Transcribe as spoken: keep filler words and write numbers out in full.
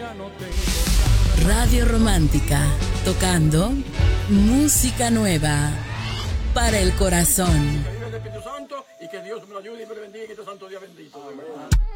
Radio Romántica, tocando música nueva para el corazón. Que vive el Espíritu Santo y que Dios me lo ayude y me lo bendiga y que este santo día bendito.